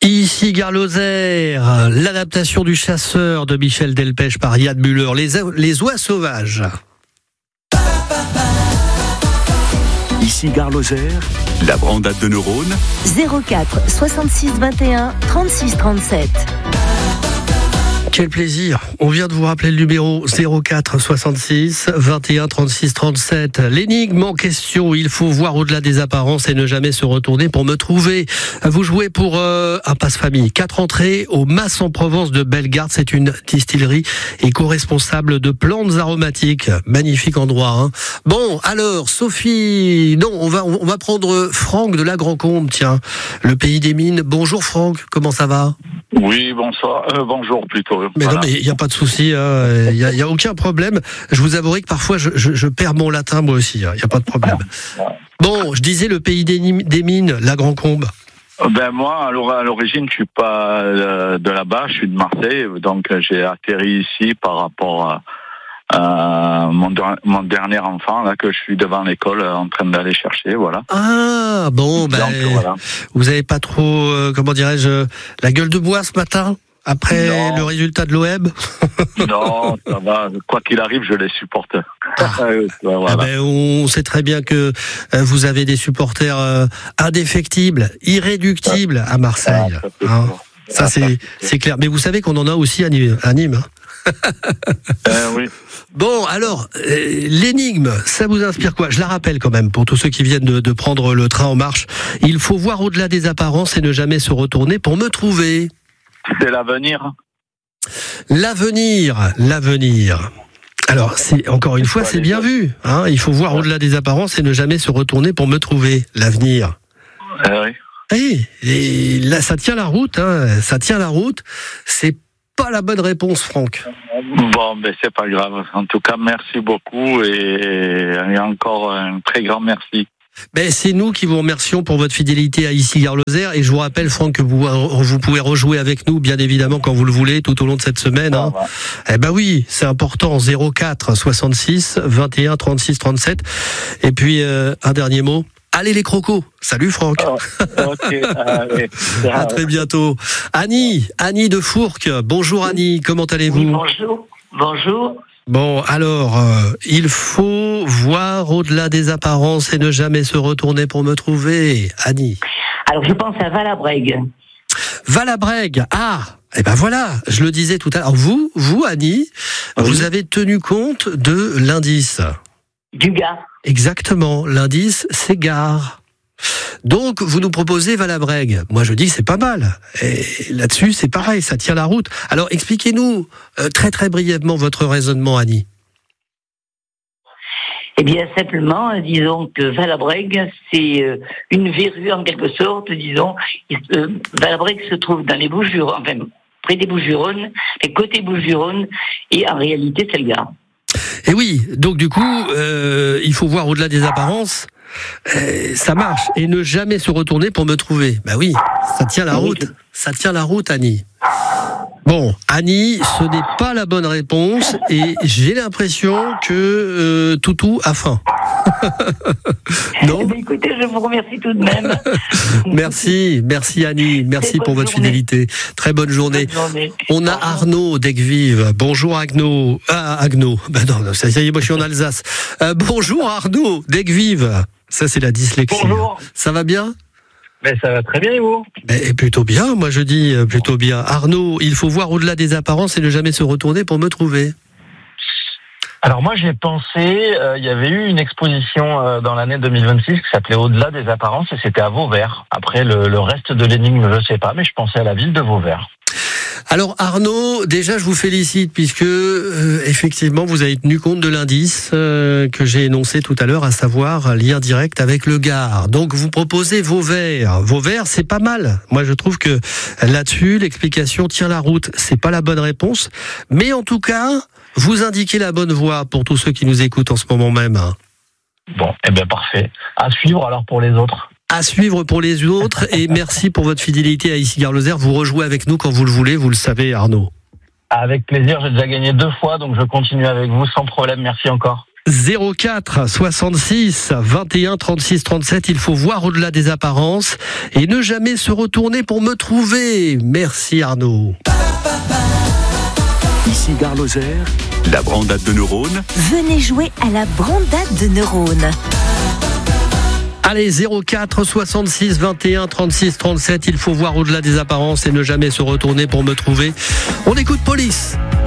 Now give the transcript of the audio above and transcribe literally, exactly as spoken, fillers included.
Ici Gare Lozère, l'adaptation du Chasseur de Michel Delpech par Yann Müller, les, les oies sauvages. Ici Gare Lozère, la brandade de neurones. zéro quatre soixante-six vingt et un trente-six trente-sept. Quel plaisir. On vient de vous rappeler le numéro zéro quatre soixante-six vingt et un trente-six trente-sept. L'énigme en question, il faut voir au-delà des apparences et ne jamais se retourner pour me trouver. Vous jouez pour euh, un passe-famille. Quatre entrées au Mas en Provence de Bellegarde. C'est une distillerie et co-responsable de plantes aromatiques. Magnifique endroit. Hein. Bon, alors, Sophie... Non, on va, on va prendre Franck de la Grand-Combe, tiens. Le pays des mines. Bonjour Franck, comment ça va ? Oui, bonsoir. Euh, bonjour plutôt. Mais voilà. non, mais il n'y a pas de souci, il hein. n'y a, y a aucun problème. Je vous avouerai que parfois je, je, je perds mon latin moi aussi, il hein. n'y a pas de problème. Bon, je disais le pays des, des mines, la Grand-Combe. Ben moi, à l'origine, je suis pas de là-bas, je suis de Marseille, donc j'ai atterri ici par rapport à, à mon, mon dernier enfant là que je suis devant l'école en train d'aller chercher, voilà. Ah bon, ben donc, voilà. Vous avez pas trop, euh, comment dirais-je, la gueule de bois ce matin? Après non. Le résultat de l'O M? Non, ça va. Quoi qu'il arrive, je les supporte. Ah. Voilà. Ah ben, on sait très bien que vous avez des supporters euh, indéfectibles, irréductibles à Marseille. Ah, ça, hein ça c'est, c'est clair. Mais vous savez qu'on en a aussi à Nîmes. Hein euh, oui. Bon, alors, euh, l'énigme, ça vous inspire quoi? Je la rappelle quand même, pour tous ceux qui viennent de, de prendre le train en marche. Il faut voir au-delà des apparences et ne jamais se retourner pour me trouver. C'est l'avenir. L'avenir, l'avenir. Alors, c'est, encore une fois, c'est bien vu. Hein, il faut voir au-delà des apparences et ne jamais se retourner pour me trouver. L'avenir. Euh, oui. Et, et là, ça tient la route. Hein, ça tient la route. C'est pas la bonne réponse, Franck. Bon, ben c'est pas grave. En tout cas, merci beaucoup et, et encore un très grand merci. Ben, c'est nous qui vous remercions pour votre fidélité à Ici Gare Lozère et je vous rappelle, Franck, que vous, vous pouvez rejouer avec nous, bien évidemment, quand vous le voulez, tout au long de cette semaine. Hein. Eh ben oui, c'est important. zéro quatre soixante-six vingt et un trente-six trente-sept. Et puis euh, un dernier mot. Allez les crocos. Salut Franck. Oh, ok. Allez. À très bientôt. Annie, Annie de Fourques. Bonjour Annie. Comment allez-vous? Oui, bonjour. Bonjour. Bon, alors, euh, il faut voir au-delà des apparences et ne jamais se retourner pour me trouver. Annie. Alors, je pense à Valabrègue. Valabrègue. Ah, eh ben voilà, je le disais tout à l'heure. Vous, vous, Annie, oui. Vous avez tenu compte de l'indice. Du Gard. Exactement. L'indice, c'est Gare. Donc, vous nous proposez Valabrègue. Moi, je dis que c'est pas mal. Et là-dessus, c'est pareil, ça tient la route. Alors, expliquez-nous euh, très très brièvement votre raisonnement, Annie. Eh bien, simplement, euh, disons que Valabrègue, c'est euh, une verrue en quelque sorte, disons. Euh, Valabrègue se trouve dans les Bouches-du-Rhône, enfin, près des Bouches-du-Rhône, et côté Bouches-du-Rhône, et en réalité, c'est le Gard. Et oui, donc du coup, euh, il faut voir au-delà des apparences. Euh, ça marche. Et ne jamais se retourner pour me trouver. Bah oui, ça tient la route. Ça tient la route, Annie. Bon, Annie, ce n'est pas la bonne réponse et j'ai l'impression que euh, Toutou a faim. Non ? Eh bien, écoutez, je vous remercie tout de même. Merci, merci Annie, merci pour votre journée. Fidélité. Très bonne journée. Bonne journée. On a Arnaud d'Aigues-Vives. Bonjour Agno. Ah, Agno. Ben non, ça y est, moi je suis en Alsace. Euh, bonjour Arnaud d'Aigues-Vives. Ça c'est la dyslexie. Bonjour. Ça va bien ? Ben, ça va très bien et vous? Ben, plutôt bien, moi je dis plutôt bien. Arnaud, il faut voir au-delà des apparences et ne jamais se retourner pour me trouver. Alors moi j'ai pensé, euh, il y avait eu une exposition euh, dans l'année deux mille vingt-six qui s'appelait Au-delà des apparences et c'était à Vauvert. Après le, le reste de l'énigme je sais pas, mais je pensais à la ville de Vauvert. Alors Arnaud, déjà je vous félicite puisque euh, effectivement vous avez tenu compte de l'indice euh, que j'ai énoncé tout à l'heure, à savoir lien direct avec le Gard. Donc vous proposez Vauvert. Vauvert, c'est pas mal. Moi je trouve que là-dessus l'explication tient la route. C'est pas la bonne réponse, mais en tout cas vous indiquez la bonne voie pour tous ceux qui nous écoutent en ce moment même. Bon, eh bien parfait. À suivre alors pour les autres. À suivre pour les autres et merci pour votre fidélité à Ici Gare Lozère. Vous rejouez avec nous quand vous le voulez, vous le savez Arnaud. Avec plaisir, j'ai déjà gagné deux fois donc je continue avec vous sans problème, merci encore. zéro quatre soixante-six vingt et un trente-six trente-sept, il faut voir au-delà des apparences et ne jamais se retourner pour me trouver. Merci Arnaud. Ici Gare Lozère, la brandade de neurones. Venez jouer à la brandade de neurones. Allez, zéro quatre soixante-six vingt et un trente-six trente-sept, il faut voir au-delà des apparences et ne jamais se retourner pour me trouver. On écoute Police.